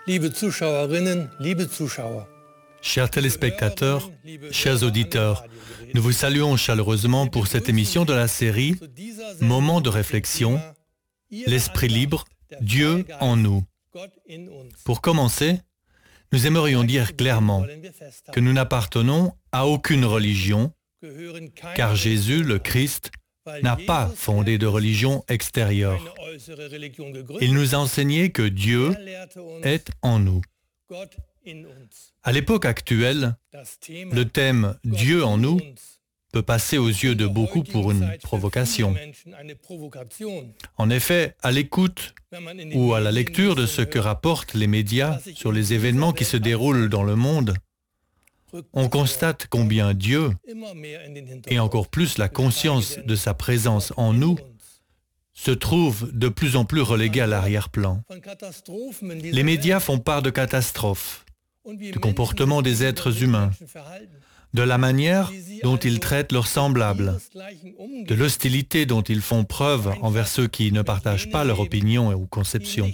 Liebe Zuschauerinnen, liebe Zuschauer. Chers téléspectateurs, chers auditeurs, nous vous saluons chaleureusement pour cette émission de la série Moments de réflexion, l'esprit libre, Dieu en nous. Pour commencer, nous aimerions dire clairement que nous n'appartenons à aucune religion, car Jésus, le Christ, n'a pas fondé de religion extérieure. Il nous a enseigné que Dieu est en nous. À l'époque actuelle, le thème « Dieu en nous » peut passer aux yeux de beaucoup pour une provocation. En effet, à l'écoute ou à la lecture de ce que rapportent les médias sur les événements qui se déroulent dans le monde, on constate combien Dieu, et encore plus la conscience de sa présence en nous, se trouve de plus en plus relégué à l'arrière-plan. Les médias font part de catastrophes, du comportement des êtres humains, de la manière dont ils traitent leurs semblables, de l'hostilité dont ils font preuve envers ceux qui ne partagent pas leur opinion ou conception.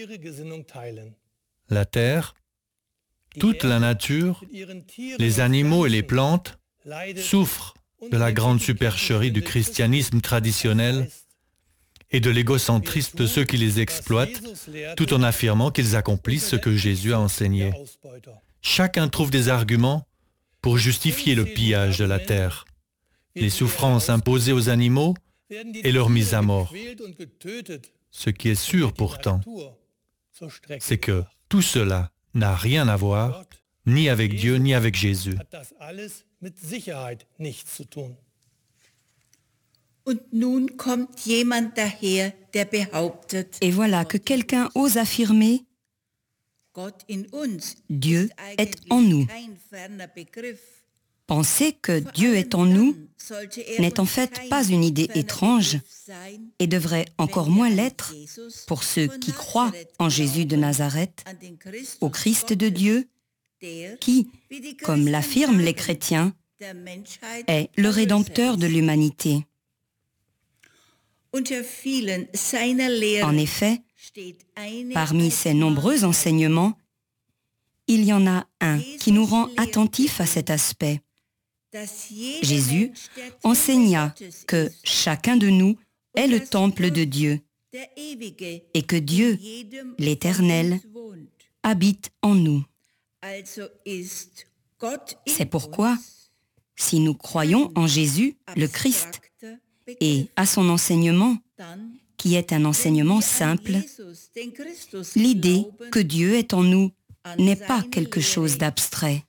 La terre, toute la nature, les animaux et les plantes souffrent de la grande supercherie du christianisme traditionnel et de l'égocentrisme de ceux qui les exploitent, tout en affirmant qu'ils accomplissent ce que Jésus a enseigné. Chacun trouve des arguments pour justifier le pillage de la terre, les souffrances imposées aux animaux et leur mise à mort. Ce qui est sûr pourtant, c'est que tout cela n'a rien à voir ni avec Dieu ni avec Jésus. Et voilà que quelqu'un ose affirmer « Dieu est en nous ». Penser que Dieu est en nous n'est en fait pas une idée étrange et devrait encore moins l'être pour ceux qui croient en Jésus de Nazareth, au Christ de Dieu, qui, comme l'affirment les chrétiens, est le Rédempteur de l'humanité. En effet, parmi ces nombreux enseignements, il y en a un qui nous rend attentifs à cet aspect. Jésus enseigna que chacun de nous est le temple de Dieu et que Dieu, l'Éternel, habite en nous. C'est pourquoi, si nous croyons en Jésus, le Christ, et à son enseignement, qui est un enseignement simple, l'idée que Dieu est en nous n'est pas quelque chose d'abstrait.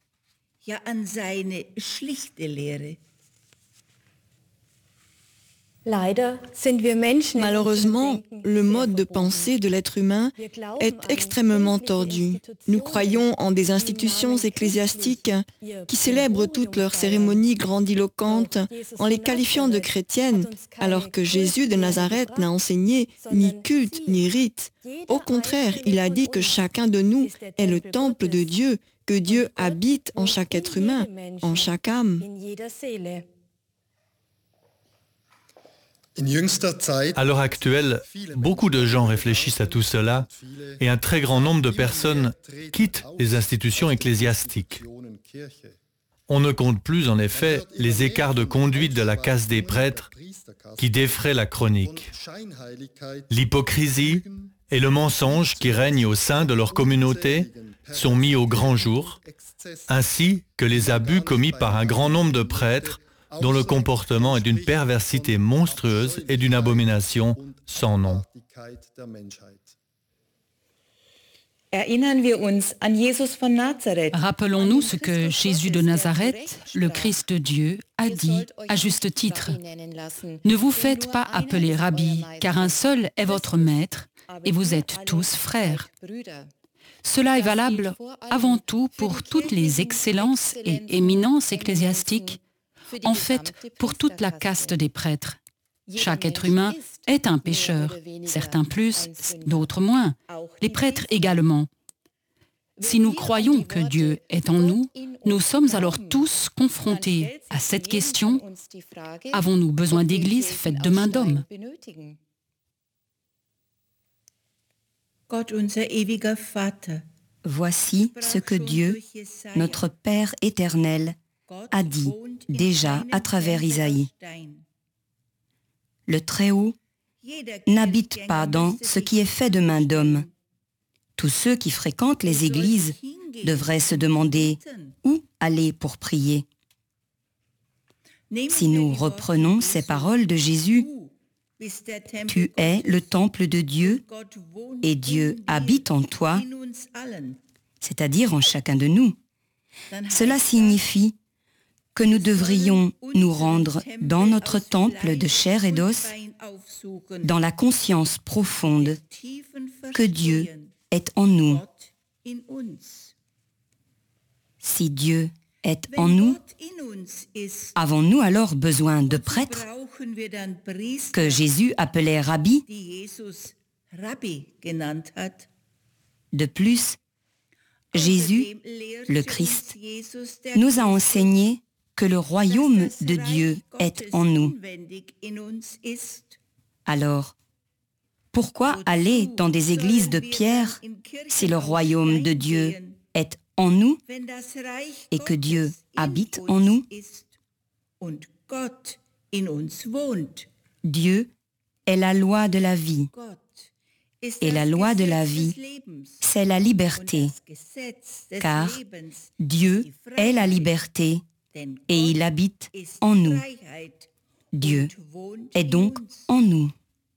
Malheureusement, le mode de pensée de l'être humain est extrêmement tordu. Nous croyons en des institutions ecclésiastiques qui célèbrent toutes leurs cérémonies grandiloquentes en les qualifiant de chrétiennes, alors que Jésus de Nazareth n'a enseigné ni culte ni rite. Au contraire, il a dit que chacun de nous est le temple de Dieu, que Dieu habite en chaque être humain, en chaque âme. À l'heure actuelle, beaucoup de gens réfléchissent à tout cela et un très grand nombre de personnes quittent les institutions ecclésiastiques. On ne compte plus en effet les écarts de conduite de la caste des prêtres qui défraient la chronique. L'hypocrisie et le mensonge qui règnent au sein de leur communauté sont mis au grand jour, ainsi que les abus commis par un grand nombre de prêtres dont le comportement est d'une perversité monstrueuse et d'une abomination sans nom. Rappelons-nous ce que Jésus de Nazareth, le Christ de Dieu, a dit à juste titre. Ne vous faites pas appeler Rabbi, car un seul est votre maître, et vous êtes tous frères. Cela est valable avant tout pour toutes les excellences et éminences ecclésiastiques, en fait pour toute la caste des prêtres. Chaque être humain est un pécheur, certains plus, d'autres moins, les prêtres également. Si nous croyons que Dieu est en nous, nous sommes alors tous confrontés à cette question, avons-nous besoin d'églises faites de main d'homme ? Voici ce que Dieu, notre Père éternel, a dit déjà à travers Isaïe. Le Très-Haut n'habite pas dans ce qui est fait de main d'homme. Tous ceux qui fréquentent les églises devraient se demander où aller pour prier. Si nous reprenons ces paroles de Jésus, « Tu es le temple de Dieu et Dieu habite en toi », c'est-à-dire en chacun de nous, cela signifie que nous devrions nous rendre dans notre temple de chair et d'os, dans la conscience profonde que Dieu est en nous. Si Dieu est en nous, avons-nous alors besoin de prêtres que Jésus appelait Rabbi? De plus, Jésus, le Christ, nous a enseigné que le royaume de Dieu est en nous. Alors, pourquoi aller dans des églises de pierre si le royaume de Dieu est en nous et que Dieu habite en nous? Dieu est la loi de la vie. Et la loi de la vie, c'est la liberté, car Dieu est la liberté et il habite en nous. Dieu est donc en nous.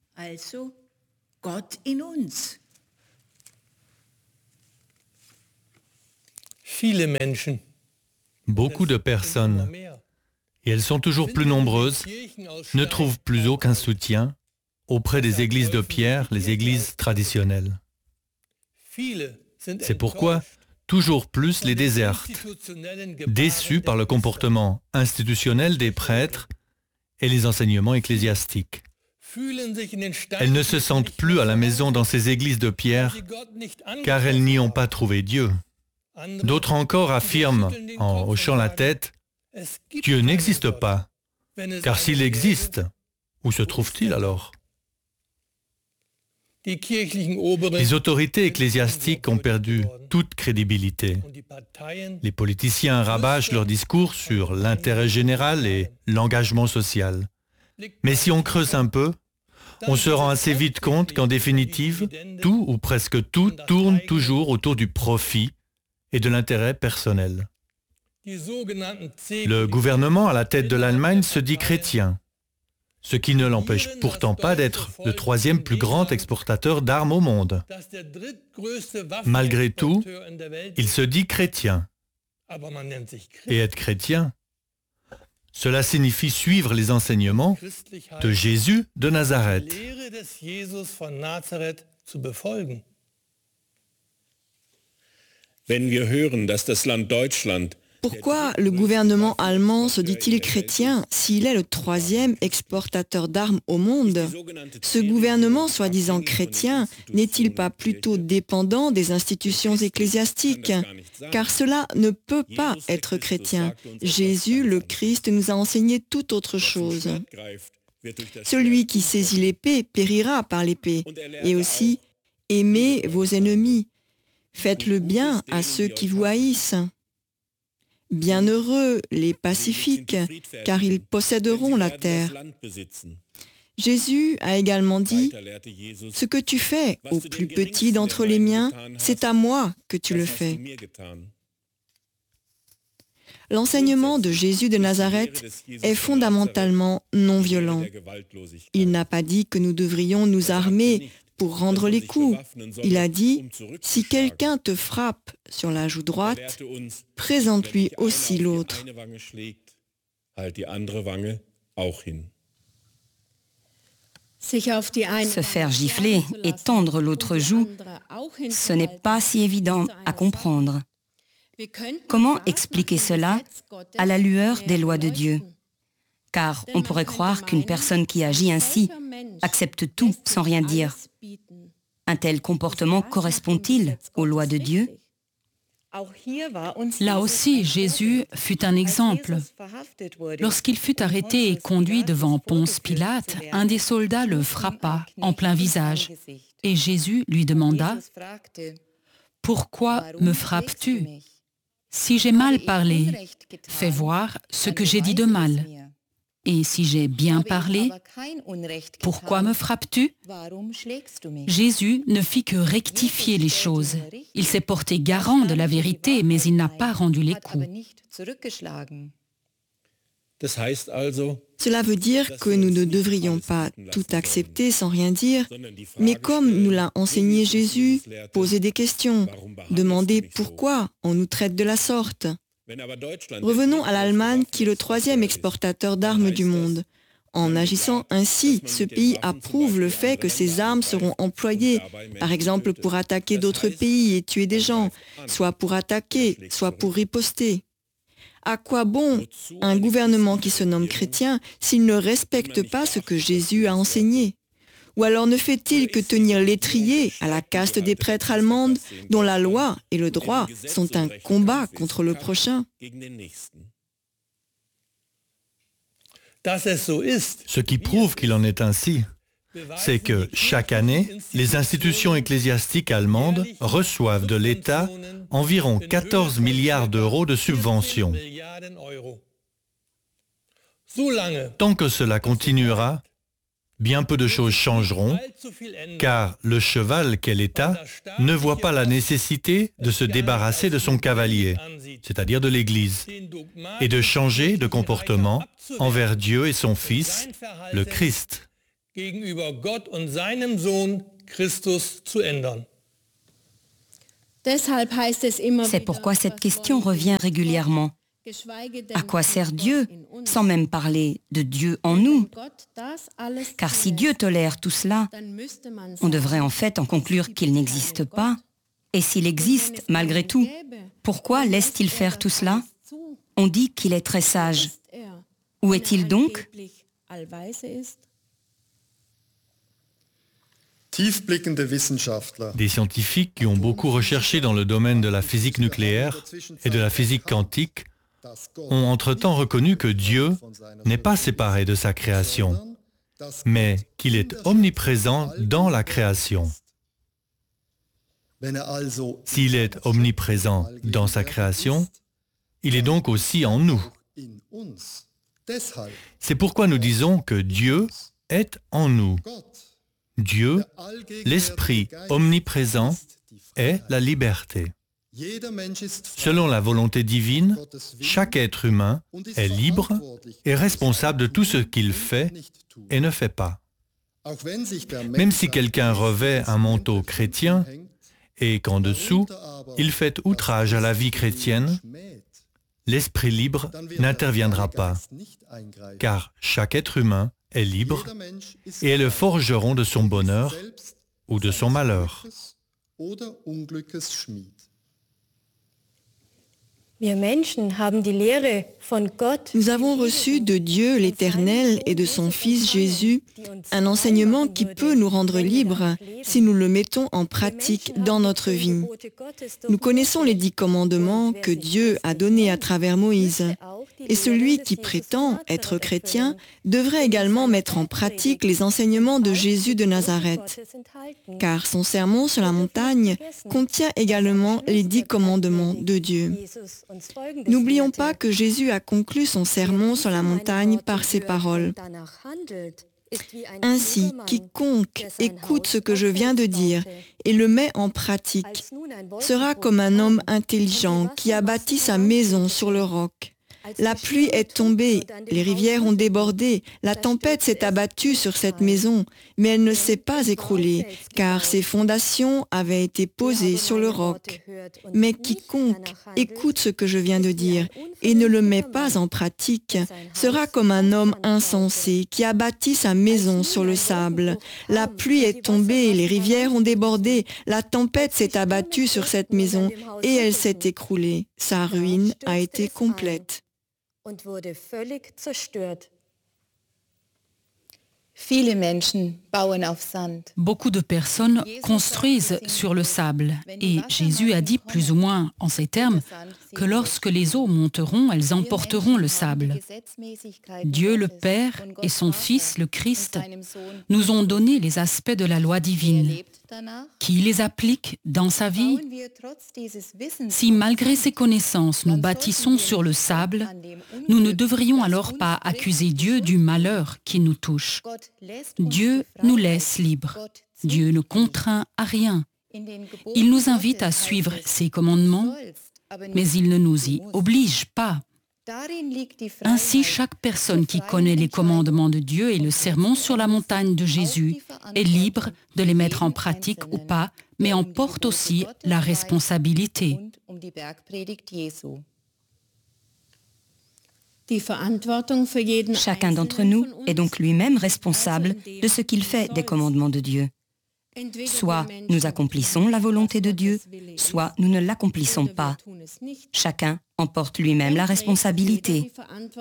Beaucoup de personnes, et elles sont toujours plus nombreuses, ne trouvent plus aucun soutien auprès des églises de pierre, les églises traditionnelles. C'est pourquoi toujours plus les désertent, déçus par le comportement institutionnel des prêtres et les enseignements ecclésiastiques. Elles ne se sentent plus à la maison dans ces églises de pierre car elles n'y ont pas trouvé Dieu. D'autres encore affirment, en hochant la tête, « Dieu n'existe pas, car s'il existe, où se trouve-t-il alors ?» Les autorités ecclésiastiques ont perdu toute crédibilité. Les politiciens rabâchent leurs discours sur l'intérêt général et l'engagement social. Mais si on creuse un peu, on se rend assez vite compte qu'en définitive, tout ou presque tout tourne toujours autour du profit et de l'intérêt personnel. Le gouvernement à la tête de l'Allemagne se dit chrétien, ce qui ne l'empêche pourtant pas d'être le troisième plus grand exportateur d'armes au monde. Malgré tout, il se dit chrétien. Et être chrétien, cela signifie suivre les enseignements de Jésus de Nazareth. Wenn wir hören, dass das Land Deutschland Pourquoi le gouvernement allemand se dit-il chrétien s'il est le troisième exportateur d'armes au monde? Ce gouvernement soi-disant chrétien n'est-il pas plutôt dépendant des institutions ecclésiastiques? Car cela ne peut pas être chrétien. Jésus, le Christ, nous a enseigné tout autre chose. Celui qui saisit l'épée périra par l'épée. Et aussi, aimez vos ennemis. Faites le bien à ceux qui vous haïssent. Bienheureux les pacifiques, car ils posséderont la terre. Jésus a également dit, « Ce que tu fais au plus petit d'entre les miens, c'est à moi que tu le fais. » L'enseignement de Jésus de Nazareth est fondamentalement non violent. Il n'a pas dit que nous devrions nous armer pour rendre les coups. Il a dit, si quelqu'un te frappe sur la joue droite, présente-lui aussi l'autre. Se faire gifler et tendre l'autre joue, ce n'est pas si évident à comprendre. Comment expliquer cela à la lueur des lois de Dieu? Car on pourrait croire qu'une personne qui agit ainsi accepte tout sans rien dire. Un tel comportement correspond-il aux lois de Dieu? Là aussi, Jésus fut un exemple. Lorsqu'il fut arrêté et conduit devant Ponce Pilate, un des soldats le frappa en plein visage. Et Jésus lui demanda, pourquoi me frappes-tu? Si j'ai mal parlé, fais voir ce que j'ai dit de mal. Et si j'ai bien parlé, pourquoi me frappes-tu? Jésus ne fit que rectifier les choses. Il s'est porté garant de la vérité, mais il n'a pas rendu les coups. Cela veut dire que nous ne devrions pas tout accepter sans rien dire, mais comme nous l'a enseigné Jésus, poser des questions, demander pourquoi on nous traite de la sorte. Revenons à l'Allemagne qui est le 3e exportateur d'armes du monde. En agissant ainsi, ce pays approuve le fait que ces armes seront employées, par exemple pour attaquer d'autres pays et tuer des gens, soit pour attaquer, soit pour riposter. À quoi bon un gouvernement qui se nomme chrétien s'il ne respecte pas ce que Jésus a enseigné? Ou alors ne fait-il que tenir l'étrier à la caste des prêtres allemandes dont la loi et le droit sont un combat contre le prochain? Ce qui prouve qu'il en est ainsi, c'est que chaque année, les institutions ecclésiastiques allemandes reçoivent de l'État environ 14 milliards d'euros de subventions. Tant que cela continuera, bien peu de choses changeront, car le cheval qu'est l'État ne voit pas la nécessité de se débarrasser de son cavalier, c'est-à-dire de l'Église, et de changer de comportement envers Dieu et son Fils, le Christ. C'est pourquoi cette question revient régulièrement. À quoi sert Dieu, sans même parler de Dieu en nous? Car si Dieu tolère tout cela, on devrait en fait en conclure qu'il n'existe pas. Et s'il existe, malgré tout, pourquoi laisse-t-il faire tout cela? On dit qu'il est très sage. Où est-il donc? Des scientifiques qui ont beaucoup recherché dans le domaine de la physique nucléaire et de la physique quantique ont entre-temps reconnu que Dieu n'est pas séparé de sa création, mais qu'il est omniprésent dans la création. S'il est omniprésent dans sa création, il est donc aussi en nous. C'est pourquoi nous disons que Dieu est en nous. Dieu, l'Esprit omniprésent, est la liberté. Selon la volonté divine, chaque être humain est libre et responsable de tout ce qu'il fait et ne fait pas. Même si quelqu'un revêt un manteau chrétien et qu'en dessous, il fait outrage à la vie chrétienne, l'esprit libre n'interviendra pas, car chaque être humain est libre et est le forgeron de son bonheur ou de son malheur. Nous avons reçu de Dieu l'Éternel et de son Fils Jésus un enseignement qui peut nous rendre libres si nous le mettons en pratique dans notre vie. Nous connaissons les 10 commandements que Dieu a donnés à travers Moïse. Et celui qui prétend être chrétien devrait également mettre en pratique les enseignements de Jésus de Nazareth, car son sermon sur la montagne contient également les 10 commandements de Dieu. N'oublions pas que Jésus a conclu son sermon sur la montagne par ces paroles. Ainsi, quiconque écoute ce que je viens de dire et le met en pratique sera comme un homme intelligent qui a bâti sa maison sur le roc. La pluie est tombée, les rivières ont débordé, la tempête s'est abattue sur cette maison, mais elle ne s'est pas écroulée, car ses fondations avaient été posées sur le roc. Mais quiconque écoute ce que je viens de dire et ne le met pas en pratique sera comme un homme insensé qui a bâti sa maison sur le sable. La pluie est tombée, les rivières ont débordé, la tempête s'est abattue sur cette maison et elle s'est écroulée. Sa ruine a été complète. Beaucoup de personnes construisent sur le sable et Jésus a dit plus ou moins en ces termes, que lorsque les eaux monteront, elles emporteront le sable. Dieu le Père et son Fils, le Christ, nous ont donné les aspects de la loi divine. Qui les applique dans sa vie? Si malgré ces connaissances nous bâtissons sur le sable, nous ne devrions alors pas accuser Dieu du malheur qui nous touche. Dieu nous laisse libres. Dieu ne contraint à rien. Il nous invite à suivre ses commandements, mais il ne nous y oblige pas. Ainsi, chaque personne qui connaît les commandements de Dieu et le sermon sur la montagne de Jésus est libre de les mettre en pratique ou pas, mais en porte aussi la responsabilité. Chacun d'entre nous est donc lui-même responsable de ce qu'il fait des commandements de Dieu. Soit nous accomplissons la volonté de Dieu, soit nous ne l'accomplissons pas. Chacun en porte lui-même la responsabilité.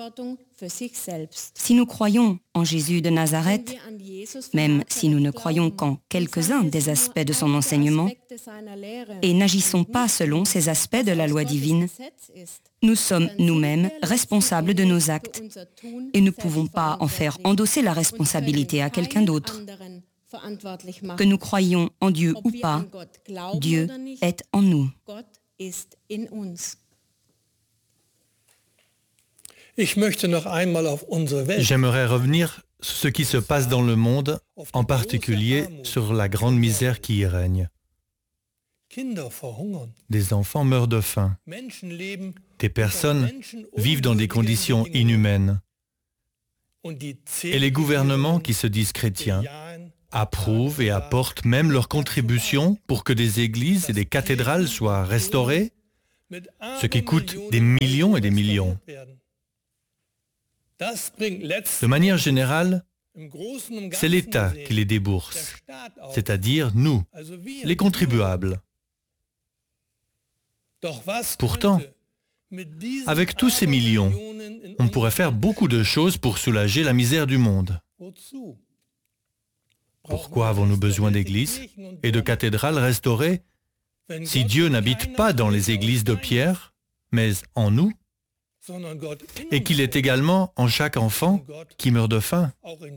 Si nous croyons en Jésus de Nazareth, même si nous ne croyons qu'en quelques-uns des aspects de son enseignement, et n'agissons pas selon ces aspects de la loi divine, nous sommes nous-mêmes responsables de nos actes et ne pouvons pas en faire endosser la responsabilité à quelqu'un d'autre. Que nous croyions en Dieu ou pas, Dieu est en nous. J'aimerais revenir sur ce qui se passe dans le monde, en particulier sur la grande misère qui y règne. Des enfants meurent de faim. Des personnes vivent dans des conditions inhumaines. Et les gouvernements qui se disent chrétiens approuvent et apportent même leur contribution pour que des églises et des cathédrales soient restaurées, ce qui coûte des millions et des millions. De manière générale, c'est l'État qui les débourse, c'est-à-dire nous, les contribuables. Pourtant, avec tous ces millions, on pourrait faire beaucoup de choses pour soulager la misère du monde. Pourquoi avons-nous besoin d'églises et de cathédrales restaurées si Dieu n'habite pas dans les églises de pierre, mais en nous, et qu'il est également en chaque enfant qui meurt de faim?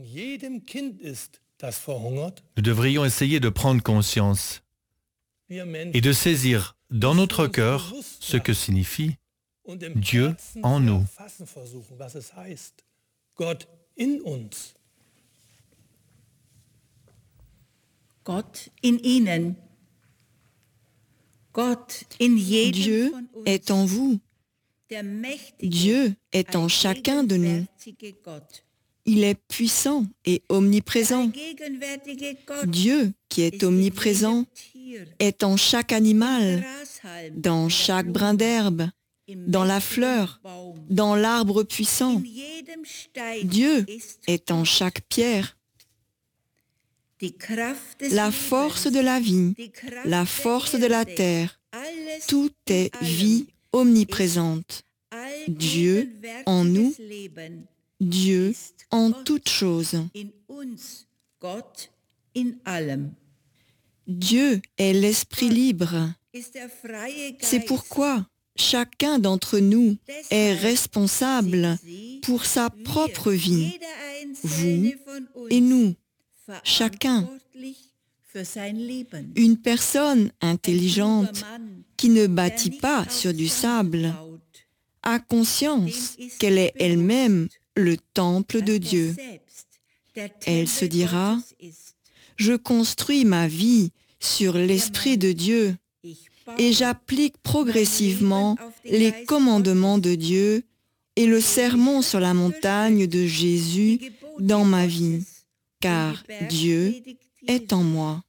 Nous devrions essayer de prendre conscience et de saisir dans notre cœur ce que signifie Dieu en nous. Dieu est en vous. Dieu est en chacun de nous. Il est puissant et omniprésent. Dieu, qui est omniprésent, est en chaque animal, dans chaque brin d'herbe, dans la fleur, dans l'arbre puissant. Dieu est en chaque pierre. La force de la vie, la force de la terre, tout est vie omniprésente. Dieu en nous, Dieu en toutes choses. Dieu est l'esprit libre. C'est pourquoi chacun d'entre nous est responsable pour sa propre vie, vous et nous, chacun. Une personne intelligente qui ne bâtit pas sur du sable a conscience qu'elle est elle-même le temple de Dieu. Elle se dira, je construis ma vie sur l'Esprit de Dieu et j'applique progressivement les commandements de Dieu et le sermon sur la montagne de Jésus dans ma vie, car Dieu est en moi.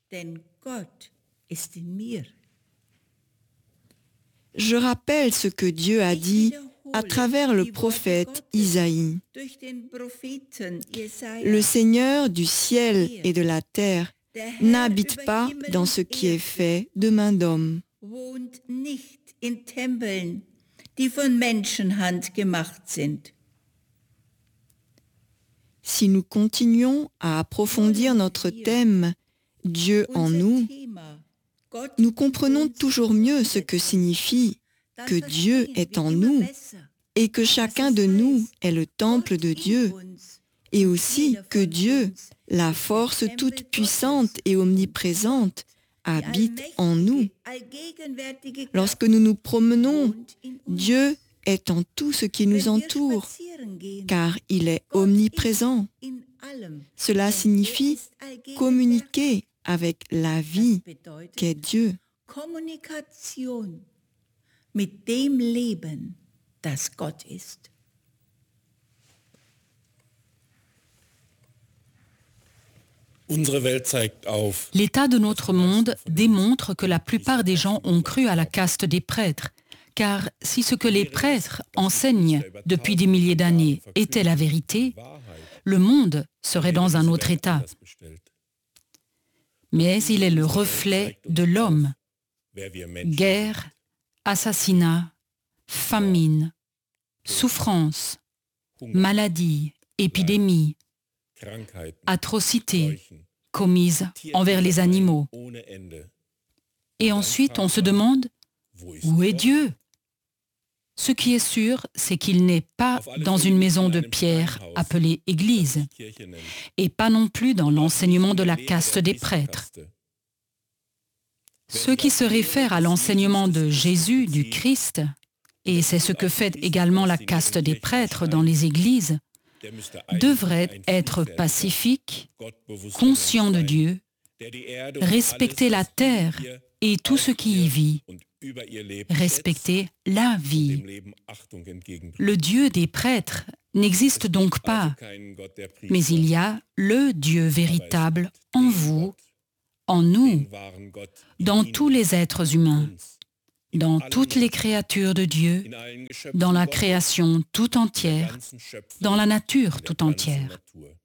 Je rappelle ce que Dieu a dit à travers le prophète Isaïe. Le Seigneur du ciel et de la terre n'habite pas dans ce qui est fait de main d'homme. Si nous continuons à approfondir notre thème « Dieu en nous », nous comprenons toujours mieux ce que signifie que Dieu est en nous et que chacun de nous est le temple de Dieu, et aussi que Dieu, la force toute puissante et omniprésente, habite en nous. Lorsque nous nous promenons, Dieu est en tout ce qui nous entoure, car il est omniprésent. Cela signifie communiquer avec la vie qu'est Dieu. Kommunikation mit dem Leben, das Gott ist. L'état de notre monde démontre que la plupart des gens ont cru à la caste des prêtres, car si ce que les prêtres enseignent depuis des milliers d'années était la vérité, le monde serait dans un autre état. Mais il est le reflet de l'homme. Guerre, assassinat, famine, souffrance, maladie, épidémie, atrocités commises envers les animaux. Et ensuite, on se demande, où est Dieu? Ce qui est sûr, c'est qu'il n'est pas dans une maison de pierre appelée Église, et pas non plus dans l'enseignement de la caste des prêtres. Ce qui se réfère à l'enseignement de Jésus, du Christ, et c'est ce que fait également la caste des prêtres dans les églises, devrait être pacifique, conscient de Dieu, respecter la terre et tout ce qui y vit, respecter la vie. Le Dieu des prêtres n'existe donc pas, mais il y a le Dieu véritable en vous, en nous, dans tous les êtres humains, dans toutes les créatures de Dieu, dans la création tout entière, dans la nature tout entière.